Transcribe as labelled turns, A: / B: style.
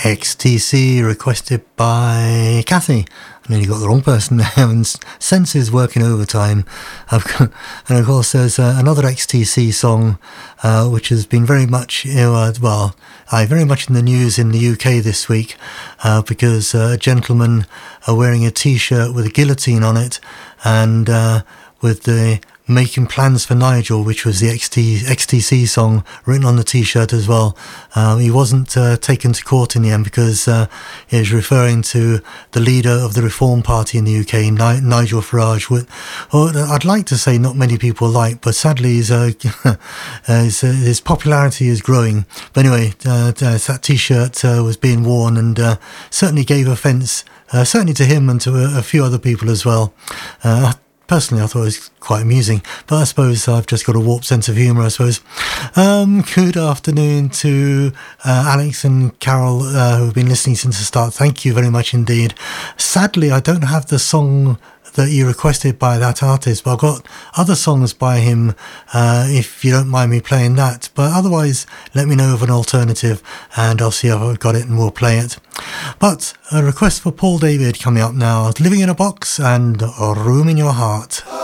A: XTC, requested by Kathy. I nearly got the wrong person there, and Senses working overtime. And of course, there's another XTC song which has been very much, very much in the news in the UK this week because a gentleman wearing a T-shirt with a guillotine on it, and with the Making Plans for Nigel, which was the XTC song written on the T-shirt as well. He wasn't taken to court in the end because he was referring to the leader of the Reform Party in the UK, Nigel Farage. I'd like to say not many people like, but sadly his popularity is growing. But anyway, that T-shirt was being worn and certainly gave offence, certainly to him and to a few other people as well. Personally, I thought it was quite amusing, but I suppose I've just got a warped sense of humour, I suppose. Good afternoon to Alex and Carol, who've been listening since the start. Thank you very much indeed. Sadly, I don't have the song that you requested by that artist, but I've got other songs by him, if you don't mind me playing that. But otherwise, let me know of an alternative and I'll see if I've got it and we'll play it. But a request for Paul David coming up now, Living in a Box and A Room in Your Heart.